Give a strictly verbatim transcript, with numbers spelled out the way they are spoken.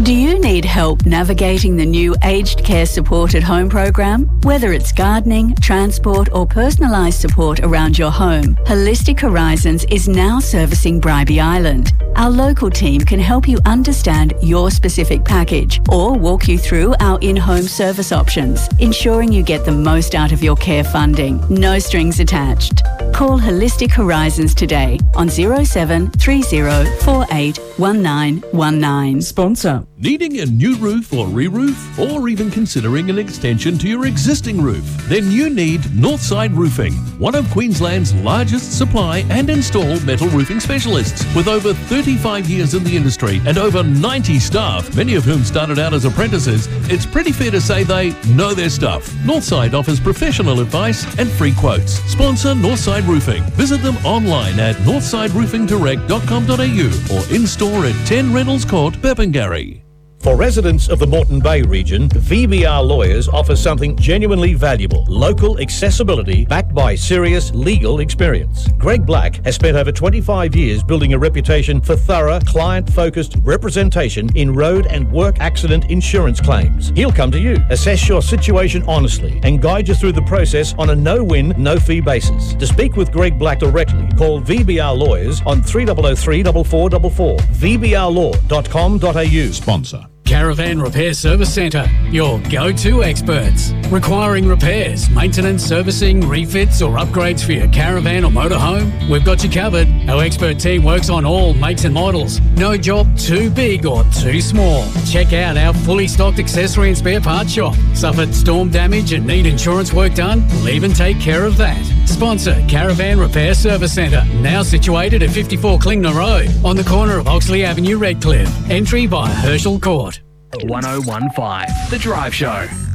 Do you need help navigating the new Aged Care Support at Home program? Whether it's gardening, transport or personalised support around your home, Holistic Horizons is now servicing Bribie Island. Our local team can help you understand your specific package or walk you through our in-home service options, ensuring you get the most out of your care funding. No strings attached. Call Holistic Horizons today on zero seven three zero four eight one nine one nine. Sponsor. Needing a new roof or re-roof, or even considering an extension to your existing roof? Then you need Northside Roofing, one of Queensland's largest supply and install metal roofing specialists. With over thirty-five years in the industry and over ninety staff, many of whom started out as apprentices, it's pretty fair to say they know their stuff. Northside offers professional advice and free quotes. Sponsor Northside Roofing. Visit them online at northside roofing direct dot com dot a u or in-store at ten Reynolds Court, Burpengary. For residents of the Moreton Bay region, V B R Lawyers offers something genuinely valuable. Local accessibility backed by serious legal experience. Greg Black has spent over twenty-five years building a reputation for thorough, client-focused representation in road and work accident insurance claims. He'll come to you, assess your situation honestly, and guide you through the process on a no-win, no-fee basis. To speak with Greg Black directly, call V B R Lawyers on three zero zero three four four four four, v b r law dot com dot a u. Sponsor. Caravan Repair Service Centre, your go-to experts. Requiring repairs, maintenance, servicing, refits or upgrades for your caravan or motorhome? We've got you covered. Our expert team works on all makes and models. No job too big or too small. Check out our fully stocked accessory and spare parts shop. Suffered storm damage and need insurance work done? We'll even take care of that. Sponsor Caravan Repair Service Centre, now situated at fifty-four Klingner Road, on the corner of Oxley Avenue, Redcliffe. Entry by Herschel Court. one oh one five, The Drive Show.